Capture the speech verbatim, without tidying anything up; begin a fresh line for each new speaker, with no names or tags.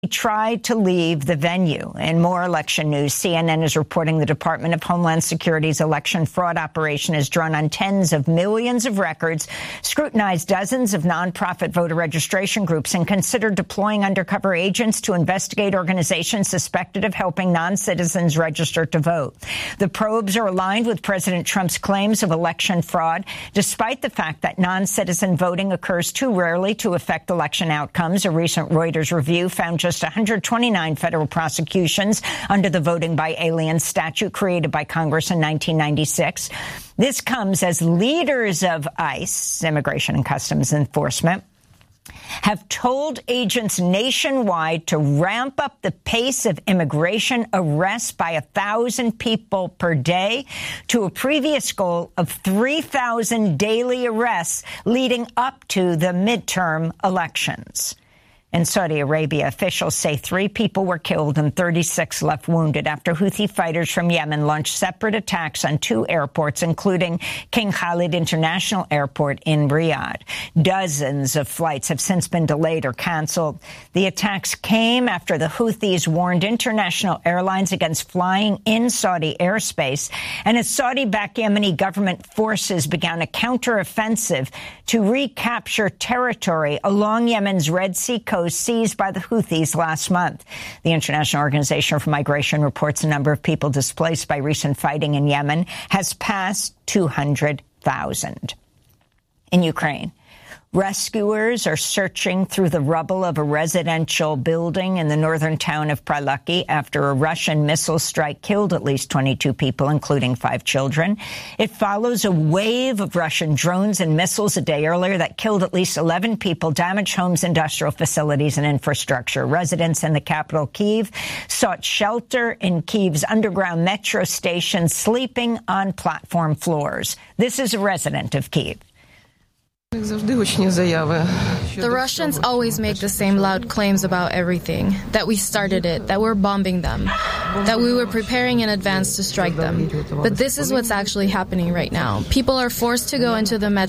He tried to leave the venue. In more election news, C N N is reporting the Department of Homeland Security's election fraud operation has drawn on tens of millions of records, scrutinized dozens of nonprofit voter registration groups, and considered deploying undercover agents to investigate organizations suspected of helping non-citizens register to vote. The probes are aligned with President Trump's claims of election fraud, despite the fact that non-citizen voting occurs too rarely to affect election outcomes. A recent Reuters review found just one hundred twenty-nine federal prosecutions under the Voting by Aliens statute created by Congress in nineteen ninety-six. This comes as leaders of ICE, Immigration and Customs Enforcement, have told agents nationwide to ramp up the pace of immigration arrests by a thousand people per day to a previous goal of three thousand daily arrests leading up to the midterm elections. In Saudi Arabia, officials say three people were killed and thirty-six left wounded after Houthi fighters from Yemen launched separate attacks on two airports, including King Khalid International Airport in Riyadh. Dozens of flights have since been delayed or canceled. The attacks came after the Houthis warned international airlines against flying in Saudi airspace, and as Saudi-backed Yemeni government forces began a counteroffensive to recapture territory along Yemen's Red Sea coast seized by the Houthis last month. The International Organization for Migration reports the number of people displaced by recent fighting in Yemen has passed two hundred thousand. In Ukraine, rescuers are searching through the rubble of a residential building in the northern town of Prylucky after a Russian missile strike killed at least twenty-two people, including five children. It follows a wave of Russian drones and missiles a day earlier that killed at least eleven people, damaged homes, industrial facilities, and infrastructure. Residents in the capital, Kyiv, sought shelter in Kyiv's underground metro station, sleeping on platform floors. This is a resident of Kyiv.
The Russians always make the same loud claims about everything, that we started it, that we're bombing them, that we were preparing in advance to strike them. But this is what's actually happening right now. People are forced to go into the metro